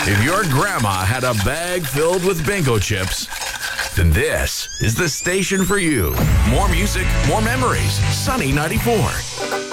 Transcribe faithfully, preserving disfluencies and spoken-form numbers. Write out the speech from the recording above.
If your grandma had a bag filled with bingo chips, then this is the station for you. More music, more memories. Sunny ninety-four.